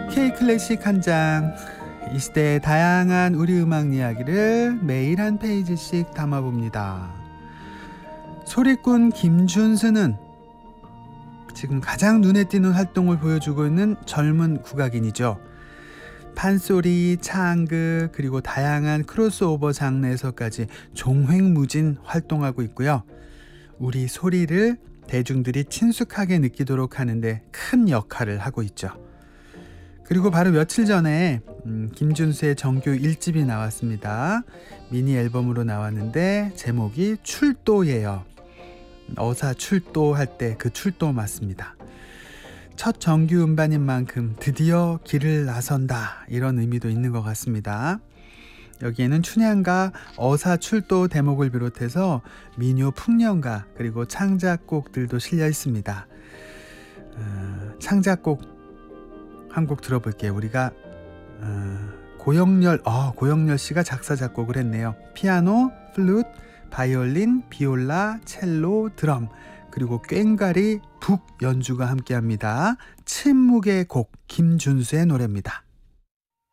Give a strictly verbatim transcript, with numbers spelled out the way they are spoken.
K-클래식 한 장, 이 시대의 다양한 우리 음악 이야기를 매일 한 페이지씩 담아봅니다. 소리꾼 김준수는 지금 가장 눈에 띄는 활동을 보여주고 있는 젊은 국악인이죠. 판소리, 차앙극, 그리고 다양한 크로스오버 장르에서까지 종횡무진 활동하고 있고요. 우리 소리를 대중들이 친숙하게 느끼도록 하는데 큰 역할을 하고 있죠. 그리고 바로 며칠 전에 음, 김준수의 정규 일 집이 나왔습니다. 미니 앨범으로 나왔는데 제목이 출도예요. 어사 출도할 때 그 출도 맞습니다. 첫 정규 음반인 만큼 드디어 길을 나선다, 이런 의미도 있는 것 같습니다. 여기에는 춘향가 어사 출도 대목을 비롯해서 민요 풍년가 그리고 창작곡들도 실려 있습니다. 어, 창작곡 한 곡 들어볼게요. 우리가 어, 고영렬 어, 고영렬 씨가 작사 작곡을 했네요. 피아노, 플룻, 바이올린, 비올라, 첼로, 드럼, 그리고 꽹과리, 북 연주가 함께합니다. 침묵의 곡, 김준수의 노래입니다.